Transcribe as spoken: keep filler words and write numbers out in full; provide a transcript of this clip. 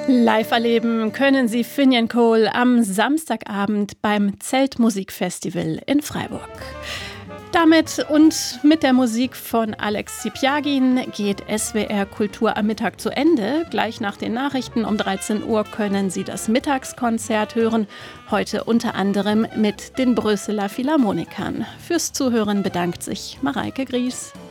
Live erleben können Sie Finian Cole am Samstagabend beim Zeltmusikfestival in Freiburg. Damit und mit der Musik von Alex Zipiagin geht S W R Kultur am Mittag zu Ende. Gleich nach den Nachrichten um dreizehn Uhr können Sie das Mittagskonzert hören. Heute unter anderem mit den Brüsseler Philharmonikern. Fürs Zuhören bedankt sich Mareike Gries.